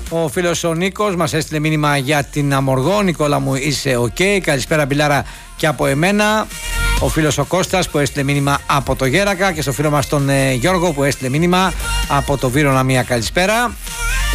Ο φίλος ο Νίκος μας έστειλε μήνυμα για την Αμοργό. Νικόλα μου, είσαι ok. Καλησπέρα Μπιλάρα και από εμένα. Ο φίλος ο Κώστας που έστειλε μήνυμα από το Γέρακα. Και στο φίλο μας τον Γιώργο που έστειλε μήνυμα από το Βύρωνα, μια καλησπέρα.